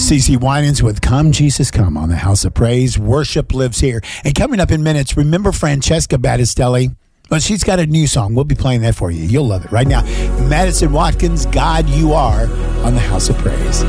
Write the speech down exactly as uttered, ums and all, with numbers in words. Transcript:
CeCe Winans with Come Jesus Come on the House of Praise. Worship lives here. And coming up in minutes, remember Francesca Battistelli? Well, she's got a new song. We'll be playing that for you. You'll love it right now. Madison Watkins, God You Are on the House of Praise.